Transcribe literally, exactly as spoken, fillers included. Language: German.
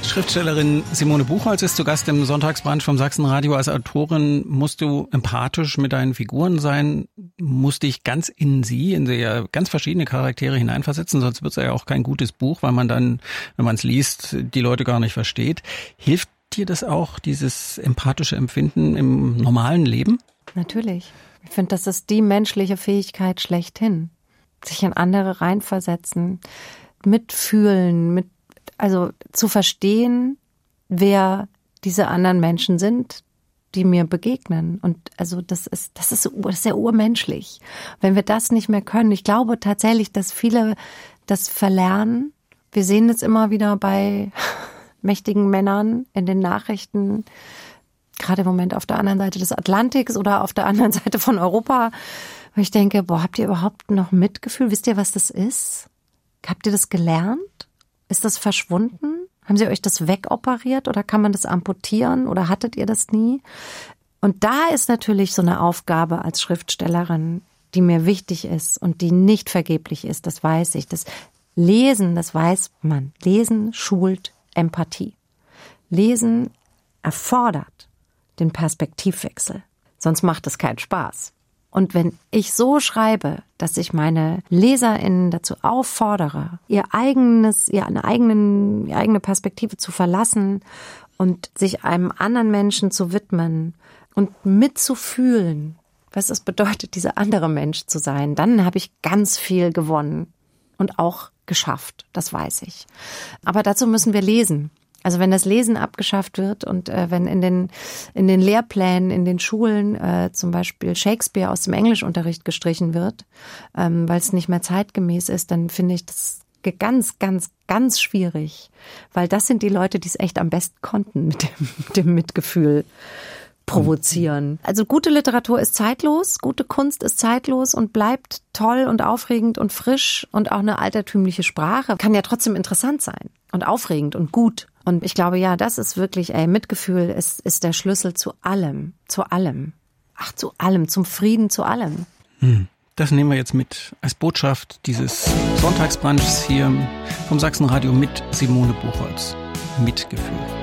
Schriftstellerin Simone Buchholz ist zu Gast im Sonntagsbrunch vom Sachsenradio. Als Autorin musst du empathisch mit deinen Figuren sein, musst dich ganz in sie, in sehr ganz verschiedene Charaktere hineinversetzen, sonst wird es ja auch kein gutes Buch, weil man dann, wenn man es liest, die Leute gar nicht versteht. Hilft dir das auch, dieses empathische Empfinden im normalen Leben? Natürlich. Ich finde, das ist die menschliche Fähigkeit schlechthin. Sich in andere reinversetzen, mitfühlen, mit Also zu verstehen, wer diese anderen Menschen sind, die mir begegnen. Und also das ist, das ist, das ist sehr urmenschlich. Wenn wir das nicht mehr können, ich glaube tatsächlich, dass viele das verlernen. Wir sehen es immer wieder bei mächtigen Männern in den Nachrichten, gerade im Moment auf der anderen Seite des Atlantiks oder auf der anderen Seite von Europa. Wo ich denke, boah, habt ihr überhaupt noch Mitgefühl? Wisst ihr, was das ist? Habt ihr das gelernt? Ist das verschwunden? Haben Sie euch das wegoperiert oder kann man das amputieren oder hattet ihr das nie? Und da ist natürlich so eine Aufgabe als Schriftstellerin, die mir wichtig ist und die nicht vergeblich ist, das weiß ich. Das Lesen, das weiß man. Lesen schult Empathie. Lesen erfordert den Perspektivwechsel. Sonst macht es keinen Spaß. Und wenn ich so schreibe, dass ich meine LeserInnen dazu auffordere, ihr eigenes, ihre eigenen, ihre eigene Perspektive zu verlassen und sich einem anderen Menschen zu widmen und mitzufühlen, was es bedeutet, dieser andere Mensch zu sein, dann habe ich ganz viel gewonnen und auch geschafft, das weiß ich. Aber dazu müssen wir lesen. Also wenn das Lesen abgeschafft wird und äh, wenn in den in den Lehrplänen, in den Schulen äh, zum Beispiel Shakespeare aus dem Englischunterricht gestrichen wird, ähm, weil es nicht mehr zeitgemäß ist, dann finde ich das ganz, ganz, ganz schwierig. Weil das sind die Leute, die es echt am besten konnten mit dem, mit dem Mitgefühl provozieren. Also gute Literatur ist zeitlos, gute Kunst ist zeitlos und bleibt toll und aufregend und frisch und auch eine altertümliche Sprache kann ja trotzdem interessant sein und aufregend und gut. Und ich glaube, ja, das ist wirklich, ey, Mitgefühl ist, ist der Schlüssel zu allem, zu allem. Ach, zu allem, zum Frieden, zu allem. Hm. Das nehmen wir jetzt mit als Botschaft dieses Sonntagsbrunchs hier vom Sachsenradio mit Simone Buchholz. Mitgefühl.